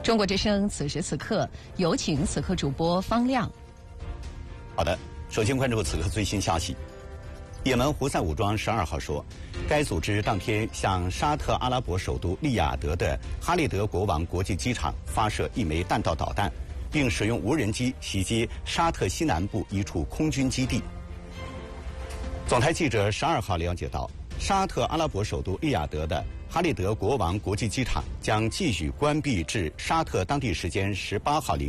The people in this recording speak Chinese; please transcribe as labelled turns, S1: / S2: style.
S1: 中国之声此时此刻有请此刻主播方亮。
S2: 好的，首先关注此刻最新消息。也门胡塞武装12号说，该组织当天向沙特阿拉伯首都利雅得的哈利德国王国际机场发射1枚弹道导弹，并使用无人机袭击沙特西南部一处空军基地。总台记者12号了解到，沙特阿拉伯首都利雅得的哈利德国王国际机场将继续关闭至沙特当地时间18号